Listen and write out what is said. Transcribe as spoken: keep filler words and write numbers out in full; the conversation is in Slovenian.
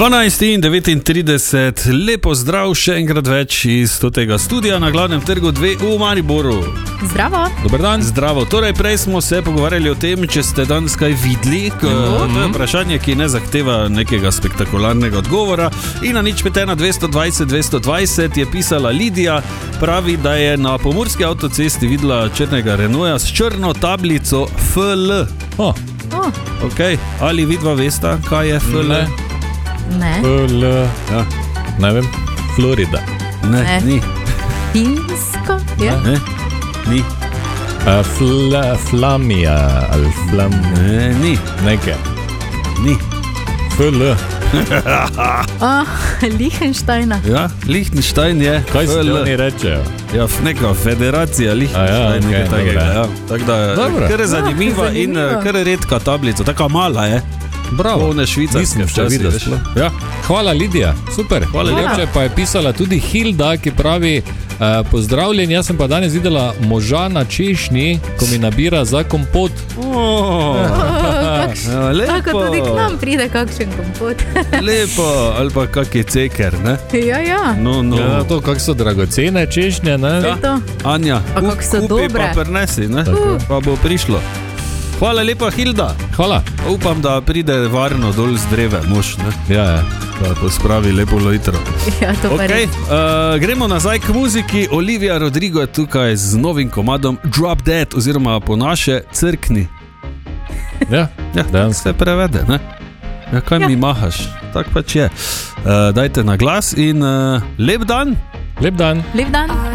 dvanajst in devetintrideset, lepo zdrav še enkrat več iz tega studia na Glavnem trgu dve v Mariboru. Zdravo. Dober dan. Zdravo. Torej, prej smo se pogovarjali o tem, če ste danes kaj videli. K, to je vprašanje, ki ne zahteva nekega spektakularnega odgovora. In na nič pet ena dvesto dvajset dvesto dvajset je pisala Lidija. Pravi, da je na pomurski avtocesti videla črnega Renaulta s črno tablico F L. Oh. Oh. Okay. Ali vidva vesta, kaj je F L? Ne. Ne. F L, ja. Ne vem, Florida. Ne, ne. Ni. Finsko? Ja. Ne, ni. Uh, fla, flamija, ali flam... Ne, ni. Nekaj. Ni. F L. Oh, Liechtensteina. Ja, Liechtenstein je. Kaj se oni rečejo? Ja, neka federacija Liechtenstein, ja, nekaj okay, takega. Ja. Tako da, kar je zanimiva ja, in kar je redka tablica, taka mala je. Bravo. Polne švicarske. Nisem še videl. Ja. Hvala, Lidija. Super. Hvala, Lepše pa je pisala tudi Hilda, ki pravi, uh, pozdravljen, jaz sem pa danes videla moža na češnji, ko mi nabira za kompot. Oh. Kakš, ja, lepo. tako tudi k nam pride kakšen kompot. Lepo, ali pa kak je ceker, ne? Ja, ja. No, no. Ja, to, kak so dragocene češnje, ne? Ja. Anja, pa kak so kupi dobre. Pa prinesi, ne? Tako. Pa bo prišlo. Hvala lepa, Hilda. Hvala. Upam, da pride varno dol z dreve, mož, ne? Ja, ja. Pa pospravi lepo lojtro. Ja, to pa okay, uh, gremo nazaj k muziki. Olivia Rodrigo je tukaj z novim komadom Drop Dead, oziroma po naše crkni. Ja, ja, dejansko. Se prevede, ne? Ja, kaj ja. mi mahaš? Tak pač je. Uh, dajte na glas in uh, lep dan. Lep dan. Lep dan.